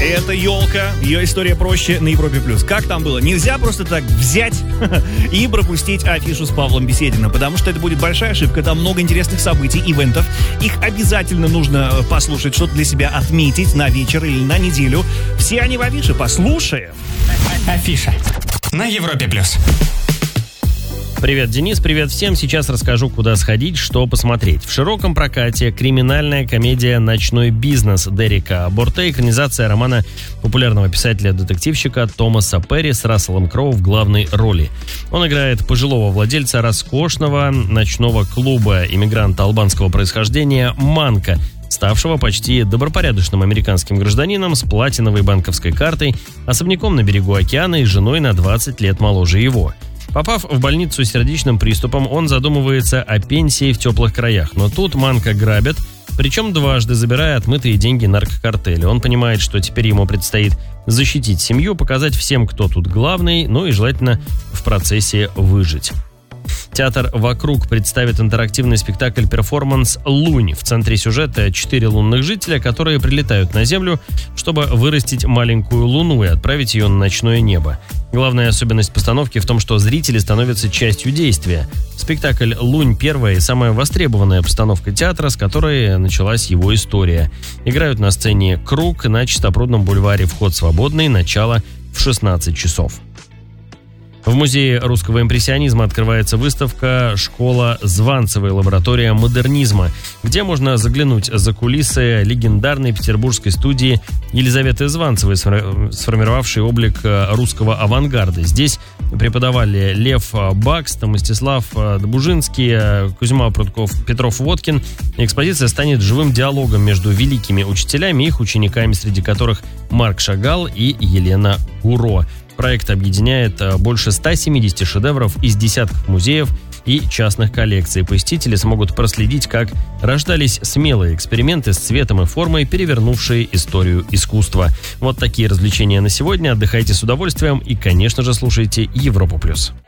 Это елка. Ее история проще на Европе+. Как там было? Нельзя просто так взять и пропустить афишу с Павлом Бесединым, потому что это будет большая ошибка. Там много интересных событий, ивентов. Их обязательно нужно послушать, что-то для себя отметить на вечер или на неделю. Все они в афише. Послушаем. Афиша на Европе+. Привет, Денис, привет всем. Сейчас расскажу, куда сходить, что посмотреть. В широком прокате криминальная комедия «Ночной бизнес» Дерека Борте, экранизация романа популярного писателя-детективщика Томаса Перри с Расселом Кроу в главной роли. Он играет пожилого владельца роскошного ночного клуба, иммигранта албанского происхождения Манка, ставшего почти добропорядочным американским гражданином с платиновой банковской картой, особняком на берегу океана и женой на 20 лет моложе его. Попав в больницу с сердечным приступом, он задумывается о пенсии в теплых краях. Но тут Манка грабят, причем дважды, забирая отмытые деньги наркокартеля. Он понимает, что теперь ему предстоит защитить семью, показать всем, кто тут главный, ну и желательно в процессе выжить. Театр «Вокруг» представит интерактивный спектакль-перформанс «Лунь». В центре сюжета 4 лунных жителя, которые прилетают на Землю, чтобы вырастить маленькую луну и отправить ее на ночное небо. Главная особенность постановки в том, что зрители становятся частью действия. Спектакль «Лунь» — первая и самая востребованная постановка театра, с которой началась его история. Играют на сцене «Круг» на Чистопрудном бульваре, вход свободный, начало в 16 часов. В Музее русского импрессионизма открывается выставка «Школа Званцевой. Лаборатория модернизма», где можно заглянуть за кулисы легендарной петербургской студии Елизаветы Званцевой, сформировавшей облик русского авангарда. Здесь преподавали Лев Бакст, Мстислав Добужинский, Кузьма Прутков, Петров-Водкин. Экспозиция станет живым диалогом между великими учителями и их учениками, среди которых Марк Шагал и Елена Гуро. Проект объединяет больше 170 шедевров из десятков музеев и частных коллекций. Посетители смогут проследить, как рождались смелые эксперименты с цветом и формой, перевернувшие историю искусства. Вот такие развлечения на сегодня. Отдыхайте с удовольствием и, конечно же, слушайте Европу+.